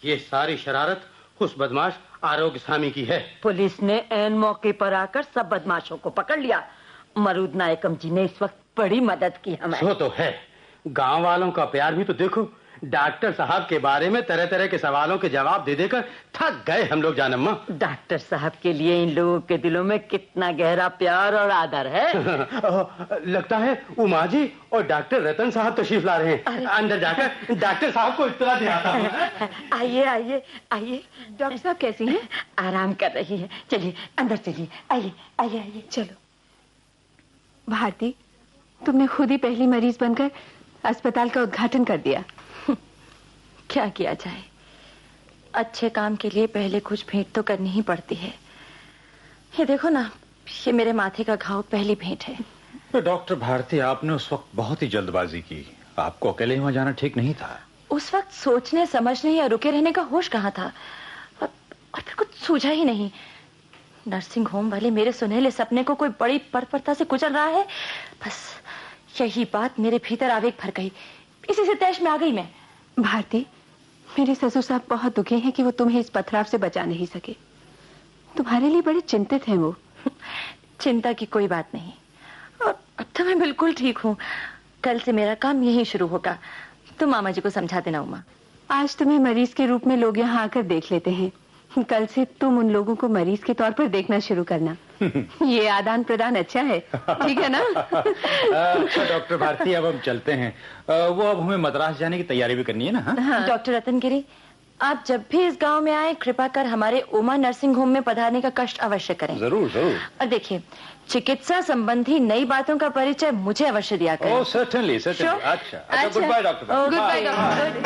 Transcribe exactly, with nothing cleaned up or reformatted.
ये सारी शरारत उस बदमाश आरोग्य स्वामी की है। पुलिस ने ऐन मौके पर आकर सब बदमाशों को पकड़ लिया। मरूद नायकम जी ने इस वक्त बड़ी मदद की हमें। सो तो है, गांव वालों का प्यार भी तो देखो। डॉक्टर साहब के बारे में तरह तरह के सवालों के जवाब दे देकर थक गए हम लोग जानम्मा। डॉक्टर साहब के लिए इन लोगों के दिलों में कितना गहरा प्यार और आदर है। लगता है उमा जी और डॉक्टर रतन साहब तशरीफ ला रहे हैं। अंदर जाकर डॉक्टर साहब को इत्तला दिलाता हूं। आइए आइए आइए। डॉक्टर साहब कैसी हैं? आराम कर रही है। चलिए अंदर चलिए। आइए आइए आइए। चलो। भारती, तुमने खुद ही पहली मरीज बनकर अस्पताल का उद्घाटन कर दिया। क्या किया जाए, अच्छे काम के लिए पहले कुछ भेंट तो करनी ही पड़ती है। ये देखो ना, ये मेरे माथे का घाव पहली भेंट है। तो डॉक्टर भारती, आपने उस वक्त बहुत ही जल्दबाजी की। आपको अकेले वहां जाना ठीक नहीं था। उस वक्त सोचने समझने या रुके रहने का होश कहाँ था, और, और फिर कुछ सूझा ही नहीं। नर्सिंग होम वाले मेरे सुनहले सपने को कोई बड़ी बर्बरता से कुचल रहा है। बस यही बात मेरे भीतर आवेग भर गई। इसी से तैश में आ गई मैं। भारती, मेरे ससुर साहब बहुत दुखी हैं कि वो तुम्हें इस पथराव से बचा नहीं सके। तुम्हारे लिए बड़े चिंतित हैं वो। चिंता की कोई बात नहीं, और अब तो मैं बिल्कुल ठीक हूँ। कल से मेरा काम यही शुरू होगा। तुम मामा जी को समझा देना उमा। आज तुम्हें मरीज के रूप में लोग यहाँ आकर देख लेते हैं, कल से तुम उन लोगों को मरीज के तौर पर देखना शुरू करना। ये आदान प्रदान अच्छा है, ठीक है ना? अच्छा डॉक्टर भारती, अब हम चलते हैं। वो अब हमें मद्रास जाने की तैयारी भी करनी है ना? हाँ। डॉक्टर रतनगिरी, आप जब भी इस गांव में आए कृपा कर हमारे उमा नर्सिंग होम में पधारने का कष्ट अवश्य करें। जरूर जरूर। और देखिए, चिकित्सा संबंधी नई बातों का परिचय मुझे अवश्य दिया करें। ओह सर्टेनली सर्टेनली। अच्छा अच्छा, good by doctor. Good by doctor.